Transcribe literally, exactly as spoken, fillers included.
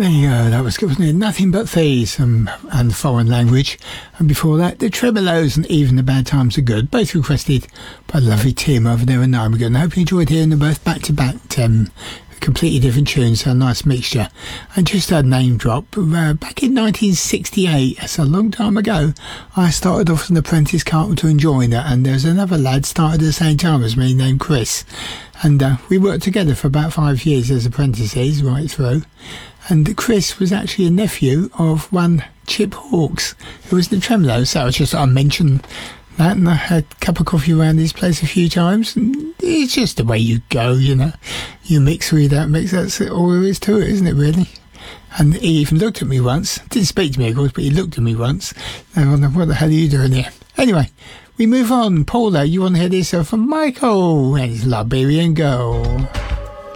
There you go, that was good, wasn't it? Nothing But Thieves um, and Foreign Language. And before that, The Tremolos and Even the Bad Times Are Good, both requested by the lovely Tim over there in Nijmegen. I hope you enjoyed hearing them both back to back. Um, completely different tunes, so a nice mixture. And just a name drop, uh, back in nineteen sixty-eight, that's a long time ago, I started off as an apprentice carpenter and joiner, and there's another lad started at the same time as me named Chris. And uh, we worked together for about five years as apprentices right through. And Chris was actually a nephew of one Chip Hawkes, who was the Tremolos. So I was just, I mentioned that, and I had a cup of coffee around his place a few times. And it's just the way you go, you know. You mix with that mix, that's all there is to it, isn't it, really? And he even looked at me once. Didn't speak to me, of course, but he looked at me once. And I wonder, what the hell are you doing here? Anyway, we move on. Paula, you want to hear this from Michael and his Liberian Girl.